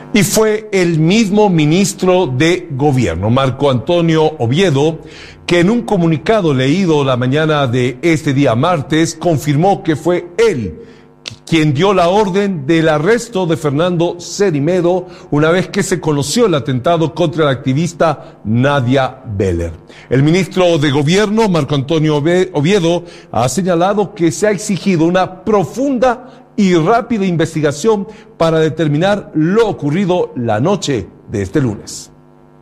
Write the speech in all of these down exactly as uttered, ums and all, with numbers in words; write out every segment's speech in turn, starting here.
Y fue el mismo ministro de Gobierno, Marco Antonio Oviedo, que en un comunicado leído la mañana de este día martes, confirmó que fue él quien dio la orden del arresto de Fernando Cerimedo una vez que se conoció el atentado contra la activista Nadia Beller. El ministro de Gobierno, Marco Antonio Oviedo, ha señalado que se ha exigido una profunda y rápida investigación para determinar lo ocurrido la noche de este lunes.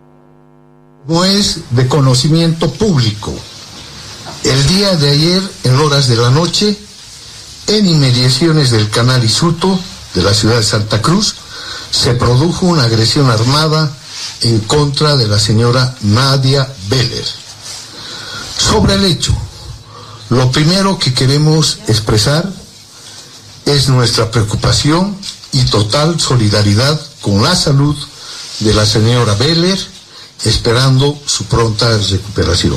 No es de conocimiento público. El día de ayer, en horas de la noche, en inmediaciones del canal Isuto de la ciudad de Santa Cruz, se produjo una agresión armada en contra de la señora Nadia Beller. Sobre el hecho, lo primero que queremos expresar es nuestra preocupación y total solidaridad con la salud de la señora Beller, esperando su pronta recuperación.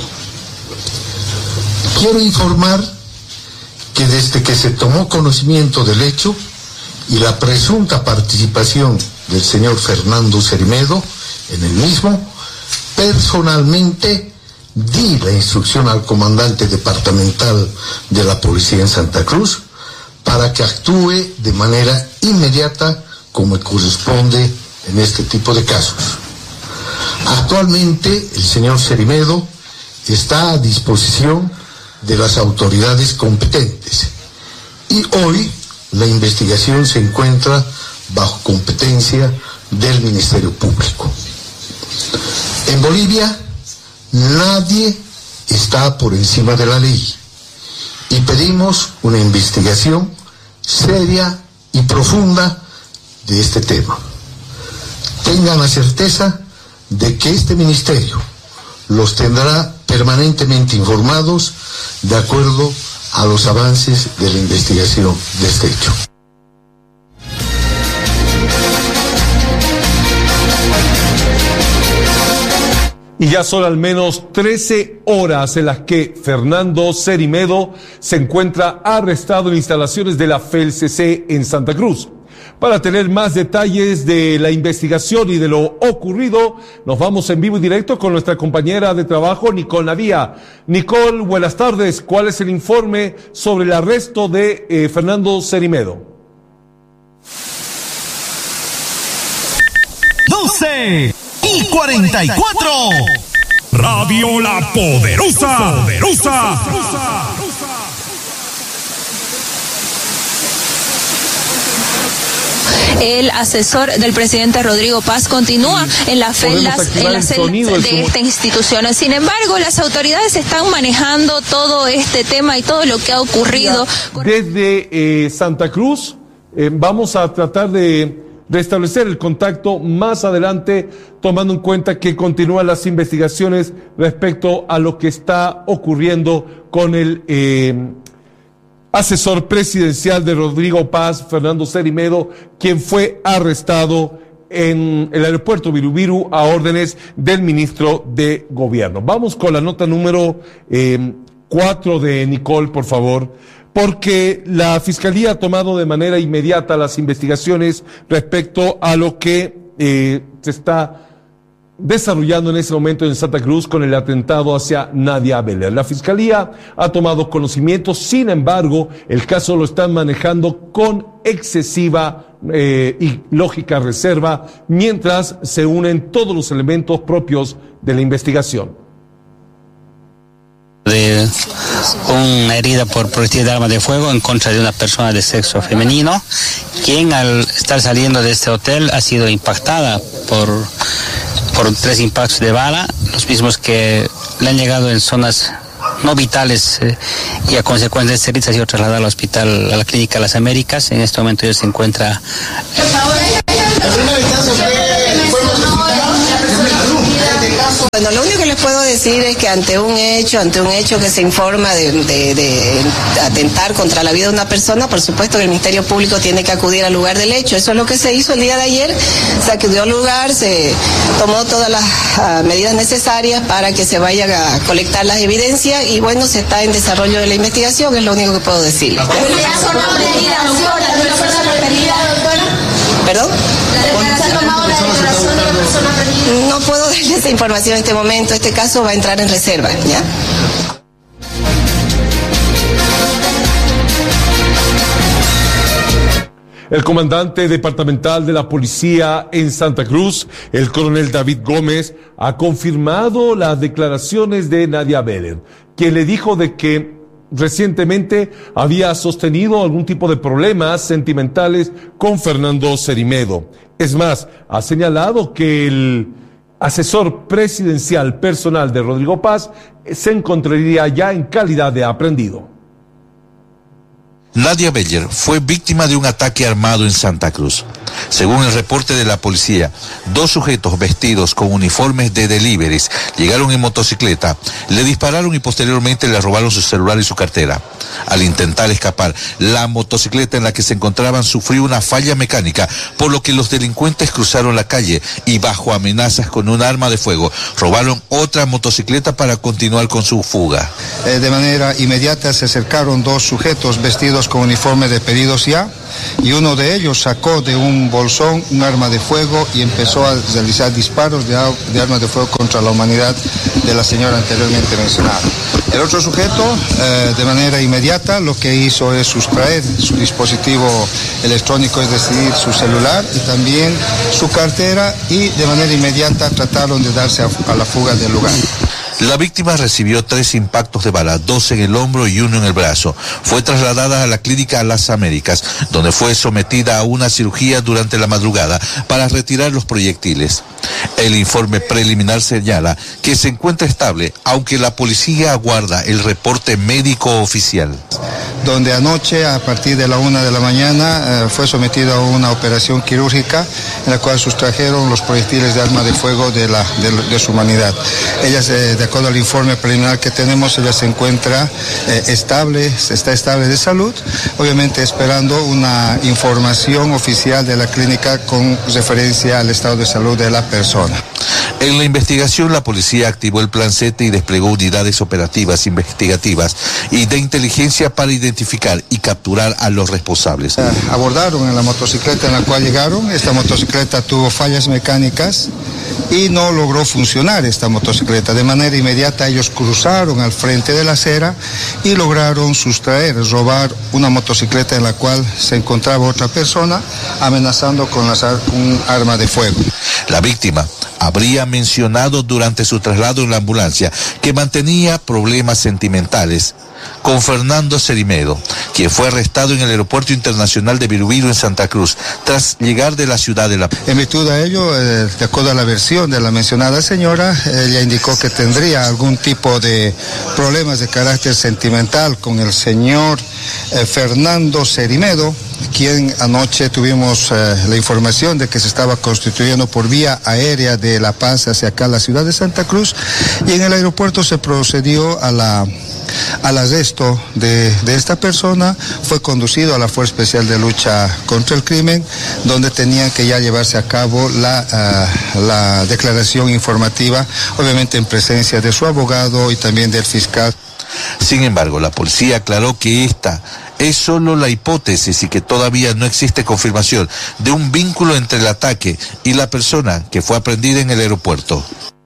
Quiero informar que desde que se tomó conocimiento del hecho y la presunta participación del señor Fernando Cerimedo en el mismo, personalmente di la instrucción al comandante departamental de la policía en Santa Cruz para que actúe de manera inmediata como corresponde en este tipo de casos. Actualmente el señor Cerimedo está a disposición de las autoridades competentes y hoy la investigación se encuentra bajo competencia del Ministerio Público. En Bolivia nadie está por encima de la ley y pedimos una investigación seria y profunda de este tema. Tengan la certeza de que este ministerio los tendrá permanentemente informados de acuerdo a los avances de la investigación de este hecho. Y ya son al menos trece horas en las que Fernando Cerimedo se encuentra arrestado en instalaciones de la F E L C C en Santa Cruz. Para tener más detalles de la investigación y de lo ocurrido, nos vamos en vivo y directo con nuestra compañera de trabajo, Nicole Navía. Nicole, buenas tardes. ¿Cuál es el informe sobre el arresto de eh, Fernando Cerimedo? doce y cuarenta y cuatro. Radio La Poderosa. Poderosa. El asesor del presidente Rodrigo Paz continúa en las celdas, en las celdas de esta institución. Sin embargo, las autoridades están manejando todo este tema y todo lo que ha ocurrido. Desde eh, Santa Cruz eh, vamos a tratar de restablecer el contacto más adelante, tomando en cuenta que continúan las investigaciones respecto a lo que está ocurriendo con el eh, asesor presidencial de Rodrigo Paz, Fernando Cerimedo, quien fue arrestado en el aeropuerto Virubiru a órdenes del ministro de Gobierno. Vamos con la nota número eh, cuatro de Nicole, por favor, porque la Fiscalía ha tomado de manera inmediata las investigaciones respecto a lo que eh, se está desarrollando en ese momento en Santa Cruz con el atentado hacia Nadia Beller. La Fiscalía ha tomado conocimiento, sin embargo, el caso lo están manejando con excesiva eh, y lógica reserva, mientras se unen todos los elementos propios de la investigación. De una herida por proyectil de arma de fuego en contra de una persona de sexo femenino, quien al estar saliendo de este hotel ha sido impactada por por tres impactos de bala, los mismos que le han llegado en zonas no vitales eh, y a consecuencia de este heridas ha sido trasladado al hospital, a la Clínica Las Américas. En este momento ya se encuentra. Bueno, lo único que les puedo decir es que ante un hecho, ante un hecho que se informa de, de, de atentar contra la vida de una persona, por supuesto que el Ministerio Público tiene que acudir al lugar del hecho. Eso es lo que se hizo el día de ayer. Se acudió al lugar, se tomó todas las uh, medidas necesarias para que se vayan a colectar las evidencias y bueno, se está en desarrollo de la investigación, es lo único que puedo decir. ¿La declaración no pedida, doctora? ¿Perdón? ¿La declaración tomado No puedo darle esa información en este momento. Este caso va a entrar en reserva, ¿ya? El comandante departamental de la policía en Santa Cruz, el coronel David Gómez, ha confirmado las declaraciones de Nadia Beller, quien le dijo de que recientemente había sostenido algún tipo de problemas sentimentales con Fernando Cerimedo. Es más, ha señalado que el asesor presidencial personal de Rodrigo Paz se encontraría ya en calidad de aprehendido. Nadia Beller fue víctima de un ataque armado en Santa Cruz. Según el reporte de la policía, dos sujetos vestidos con uniformes de deliveries llegaron en motocicleta, le dispararon y posteriormente le robaron su celular y su cartera. Al intentar escapar, la motocicleta en la que se encontraban sufrió una falla mecánica, por lo que los delincuentes cruzaron la calle y bajo amenazas con un arma de fuego, robaron otra motocicleta para continuar con su fuga. Eh, de manera inmediata se acercaron dos sujetos vestidos con uniforme de pedidos ya, y uno de ellos sacó de un bolsón un arma de fuego y empezó a realizar disparos de, de armas de fuego contra la humanidad de la señora anteriormente mencionada. El otro sujeto, eh, de manera inmediata, lo que hizo es sustraer su dispositivo electrónico, es decir, su celular y también su cartera, y de manera inmediata trataron de darse a, a la fuga del lugar. La víctima recibió tres impactos de bala, dos en el hombro y uno en el brazo. Fue trasladada a la clínica Las Américas, donde fue sometida a una cirugía durante la madrugada para retirar los proyectiles. El informe preliminar señala que se encuentra estable, aunque la policía aguarda el reporte médico oficial. Donde anoche, a partir de la una de la mañana, eh, fue sometida a una operación quirúrgica en la cual sustrajeron los proyectiles de arma de fuego de, la, de, de su humanidad. Ella, eh, de acuerdo al informe preliminar que tenemos, ella se encuentra eh, estable, está estable de salud, obviamente esperando una información oficial de la clínica con referencia al estado de salud de la persona. En la investigación, la policía activó el plan Z y desplegó unidades operativas, investigativas y de inteligencia para identificar y capturar a los responsables. Abordaron en la motocicleta en la cual llegaron. Esta motocicleta tuvo fallas mecánicas y no logró funcionar esta motocicleta. De manera inmediata ellos cruzaron al frente de la acera y lograron sustraer, robar una motocicleta en la cual se encontraba otra persona, amenazando con lanzar un arma de fuego. La víctima habría mencionado durante su traslado en la ambulancia que mantenía problemas sentimentales con Fernando Cerimedo, quien fue arrestado en el Aeropuerto Internacional de Virubiru en Santa Cruz, tras llegar de la ciudad de La Paz. En virtud de ello, eh, de acuerdo a la versión de la mencionada señora, ella indicó que tendría algún tipo de problemas de carácter sentimental con el señor eh, Fernando Cerimedo, quien anoche tuvimos eh, la información de que se estaba constituyendo por vía aérea de La Paz hacia acá, la ciudad de Santa Cruz, y en el aeropuerto se procedió a la al arresto de, de esta persona. Fue conducido a la Fuerza Especial de Lucha contra el Crimen, donde tenían que ya llevarse a cabo la, uh, la declaración informativa, obviamente en presencia de su abogado y también del fiscal. Sin embargo, la policía aclaró que esta es solo la hipótesis y que todavía no existe confirmación de un vínculo entre el ataque y la persona que fue aprehendida en el aeropuerto.